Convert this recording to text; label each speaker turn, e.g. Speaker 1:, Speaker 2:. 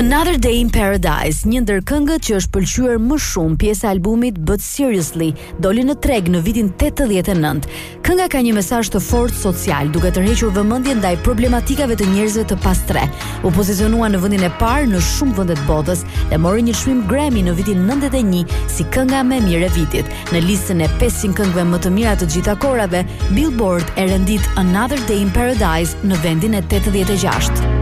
Speaker 1: Another Day in Paradise, një ndër këngët që është pëlqyer më shumë, pjesa e albumit But Seriously, doli në treg në vitin 89. Kënga ka një mesazh të fortë social, duke tërhequr vëmendjen ndaj problematikave të njerëzve të pastre. U pozicionua në vendin e parë në shumë vende të botës dhe mori një çmim Grammy në vitin 91 si kënga më e mirë e vitit. Në listën e 500 këngëve më të mira të gjitha kohërave, Billboard e rendit Another Day in Paradise në vendin e 86.